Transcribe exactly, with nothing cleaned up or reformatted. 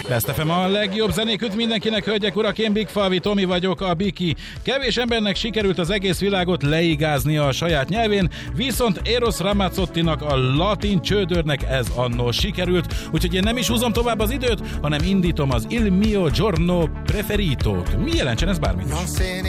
Best ef em a legjobb zenék mindenkinek, hölgyek, urak, én Big Falvi Tomi vagyok, a Biki. Kevés embernek sikerült az egész világot leigáznia a saját nyelvén, viszont Eros Ramazzottinak, a latin csődörnek ez annól sikerült, úgyhogy én nem is húzom tovább az időt, hanem indítom az Il mio giorno preferito-t. Mi jelentsen ez bármit is?